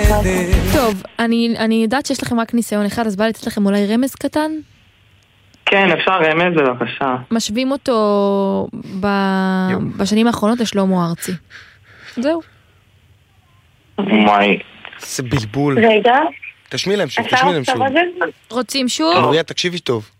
טוב, אני יודעת שיש לכם רק ניסיון אחד, אז בא לתת לכם אולי רמז קטן? כן, אפשר רמז בבקשה. משווים אותו בשנים האחרונות לשלמה ארצי. זהו. וואי. זה בלבול. רגע. תשמיעי להם שוב, רוצים שוב? רוצים שוב? מוריה, תקשיבי טוב.